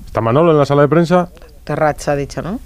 ¿Está Manolo en la sala de prensa? Terracha ha dicho, ¿no?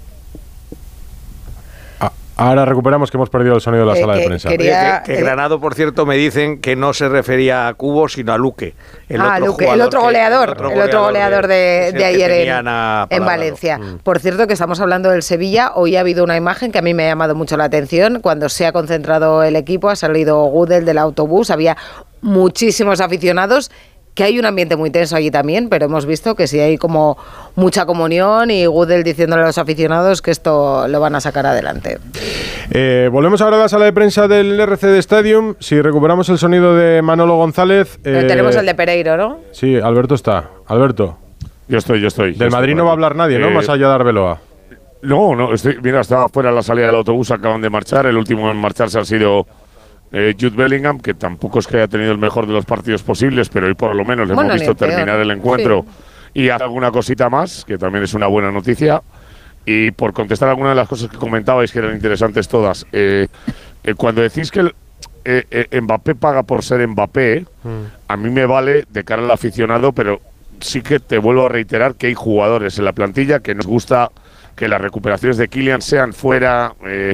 Ahora recuperamos que hemos perdido el sonido de la sala de prensa. Que Granado, por cierto, me dicen que no se refería a Cubo, sino a Luque. El otro goleador de ayer en Valencia. Por cierto, que estamos hablando del Sevilla. Hoy ha habido una imagen que a mí me ha llamado mucho la atención. Cuando se ha concentrado el equipo, ha salido Gudel del autobús. Había muchísimos aficionados, que hay un ambiente muy tenso allí también, pero hemos visto que sí hay como mucha comunión y Gudel diciéndole a los aficionados que esto lo van a sacar adelante. Volvemos ahora a la sala de prensa del RCD Stadium. Si recuperamos el sonido de Manolo González... tenemos el de Pereiro, ¿no? Sí, Alberto está. Alberto. Yo estoy. Del Madrid no va a hablar nadie, ¿no? Más allá de Arbeloa. No, mira, estaba fuera de la salida del autobús, acaban de marchar. El último en marcharse ha sido... Jude Bellingham, que tampoco es que haya tenido el mejor de los partidos posibles, pero hoy por lo menos le hemos visto terminar el encuentro y hacer alguna cosita más, que también es una buena noticia. Y por contestar algunas de las cosas que comentabais, que eran interesantes todas, cuando decís que Mbappé paga por ser Mbappé, a mí me vale de cara al aficionado, pero sí que te vuelvo a reiterar que hay jugadores en la plantilla que nos gusta que las recuperaciones de Kylian sean fuera...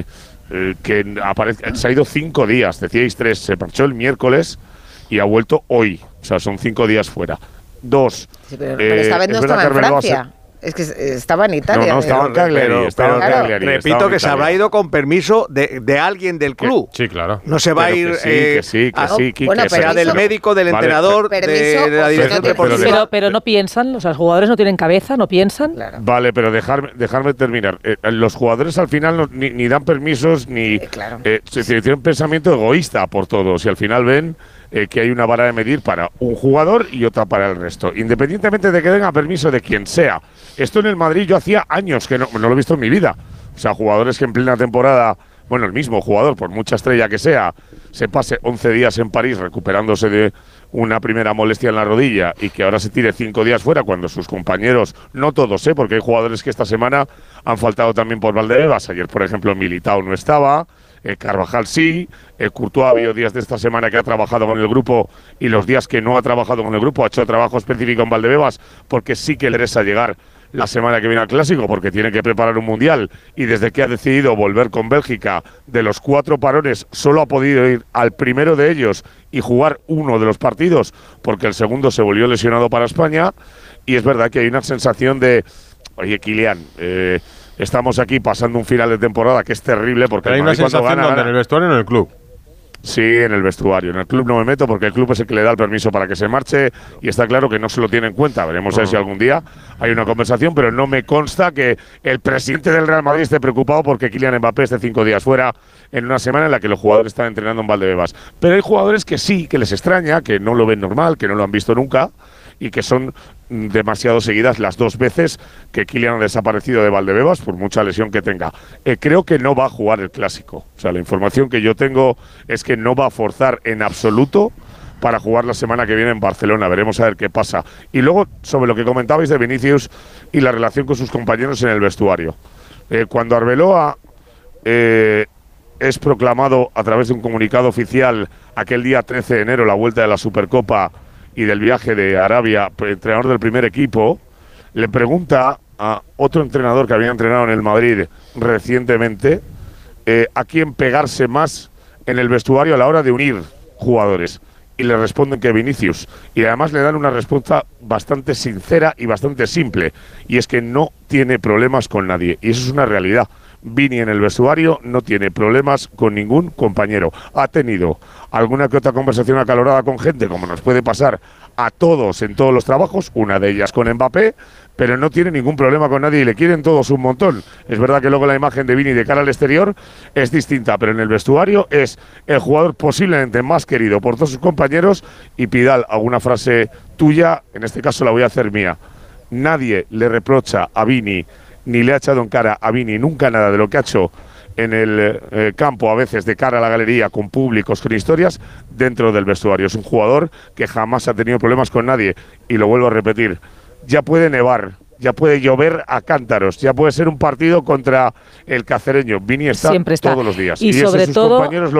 que se ha ido 5 días, decíais 3, se marchó el miércoles y ha vuelto hoy, o sea, son 5 días fuera. 2. Sí, pero esta vez no estaba en Francia. Es que estaba en Italia. No, estaba en Cagliari. Repito que se habrá ido con permiso de alguien del club. Sí, claro. No se va a ir... Que sí, sea del médico, del entrenador, de la dirección deportiva. Pero no piensan, o sea, los jugadores no tienen cabeza, no piensan. Claro. Vale, pero dejarme terminar. Los jugadores al final ni dan permisos, ni... se tienen un pensamiento egoísta por todos y al final ven... que hay una vara de medir para un jugador y otra para el resto, independientemente de que den a permiso de quien sea. Esto en el Madrid yo hacía años que no lo he visto en mi vida. O sea, jugadores que en plena temporada, bueno, el mismo jugador, por mucha estrella que sea, se pase 11 días en París recuperándose de una primera molestia en la rodilla y que ahora se tire 5 días fuera cuando sus compañeros, no todos, porque hay jugadores que esta semana han faltado también por Valdebebas. Ayer, por ejemplo, Militao no estaba, Carvajal sí, Courtois ha habido días de esta semana que ha trabajado con el grupo y los días que no ha trabajado con el grupo ha hecho trabajo específico en Valdebebas porque sí que le interesa llegar la semana que viene al Clásico porque tiene que preparar un Mundial y desde que ha decidido volver con Bélgica, de los 4 parones solo ha podido ir al primero de ellos y jugar uno de los partidos porque el segundo se volvió lesionado para España y es verdad que hay una sensación de, oye, Kylian, estamos aquí pasando un final de temporada que es terrible porque hay una sensación donde en el vestuario o en el club. Sí, en el vestuario. En el club no me meto porque el club es el que le da el permiso para que se marche y está claro que no se lo tiene en cuenta. Veremos a ver si algún día hay una conversación, pero no me consta que el presidente del Real Madrid esté preocupado porque Kylian Mbappé esté 5 días fuera en una semana en la que los jugadores están entrenando en Valdebebas. Pero hay jugadores que sí, que les extraña, que no lo ven normal, que no lo han visto nunca y que son demasiado seguidas las 2 veces que Kylian ha desaparecido de Valdebebas por mucha lesión que tenga. Creo que no va a jugar el Clásico. O sea, la información que yo tengo es que no va a forzar en absoluto para jugar la semana que viene en Barcelona. Veremos a ver qué pasa. Y luego, sobre lo que comentabais de Vinicius y la relación con sus compañeros en el vestuario. Cuando Arbeloa es proclamado a través de un comunicado oficial aquel día 13 de enero, la vuelta de la Supercopa y del viaje de Arabia, entrenador del primer equipo, le pregunta a otro entrenador que había entrenado en el Madrid recientemente a quién pegarse más en el vestuario a la hora de unir jugadores. Y le responden que Vinicius. Y además le dan una respuesta bastante sincera y bastante simple. Y es que no tiene problemas con nadie. Y eso es una realidad. Vini en el vestuario no tiene problemas con ningún compañero. Ha tenido alguna que otra conversación acalorada con gente, como nos puede pasar a todos en todos los trabajos, una de ellas con Mbappé, pero no tiene ningún problema con nadie y le quieren todos un montón. Es verdad que luego la imagen de Vini de cara al exterior es distinta, pero en el vestuario es el jugador posiblemente más querido por todos sus compañeros. Y Pidal, alguna frase tuya, en este caso la voy a hacer mía. Nadie le reprocha a Vini ni le ha echado en cara a Vini nunca nada de lo que ha hecho en el campo, a veces de cara a la galería, con públicos, con historias, dentro del vestuario. Es un jugador que jamás ha tenido problemas con nadie. Y lo vuelvo a repetir, ya puede nevar, ya puede llover a cántaros, ya puede ser un partido contra el Cacereño. Vini está todos los días. Y sobre sus todo compañeros